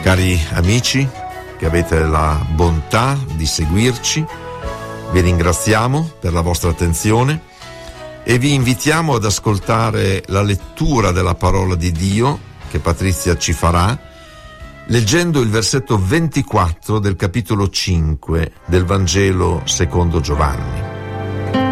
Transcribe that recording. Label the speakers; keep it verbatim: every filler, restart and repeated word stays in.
Speaker 1: Cari amici che avete la bontà di seguirci, vi ringraziamo per la vostra attenzione e vi invitiamo ad ascoltare la lettura della parola di Dio che Patrizia ci farà, leggendo il versetto ventiquattro del capitolo cinque del Vangelo secondo Giovanni.